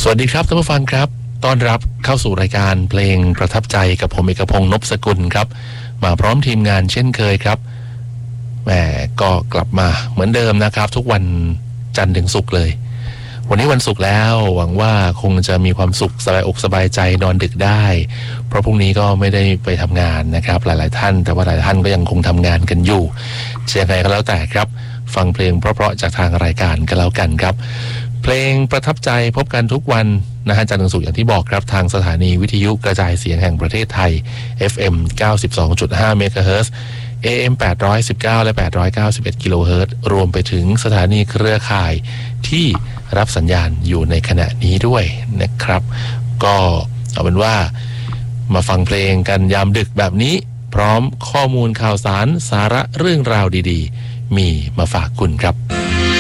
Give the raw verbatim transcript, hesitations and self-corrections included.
วัสดีครับท่านผู้ฟังครับต้อนรับเข้าสู่รายการเพลงประทับใจกับผมเอกพงษ์นพสกุลครับมาพร้อมทีมงานเช่นเคยครับแหมก็กลับมาเหมือนเดิมนะครับทุกวันจันทร์ถึงศุกร์เลยวันนี้วันศุกร์แล้วหวังว่าคงจะมีความสุขสบายอกสบายใจนอนดึกได้เพราะพรุ่งนี้ก็ไม่ได้ไปทำงานนะครับหลายๆท่านแต่ว่าหลายท่านก็ยังคงทำงานกันอยู่เช่นไรก็แล้วแต่ครับฟังเพลงเพราะๆจากทางรายการกันแล้วกันครับเพลงประทับใจพบกันทุกวันนะฮะจันทร์ถึงศุกร์อย่างที่บอกครับทางสถานีวิทยุกระจายเสียงแห่งประเทศไทย เอฟ เอ็ม เก้าสิบสองจุดห้า เมกะเฮิรตซ์ เอ เอ็ม แปดร้อยสิบเก้า และ แปดร้อยเก้าสิบเอ็ด กิโลเฮิรตซ์รวมไปถึงสถานีเครือข่ายที่รับสัญญาณอยู่ในขณะนี้ด้วยนะครับก็เอาเป็นว่ามาฟังเพลงกันยามดึกแบบนี้พร้อมข้อมูลข่าวสารสาระเรื่องราวดีๆมีมาฝากคุณครับ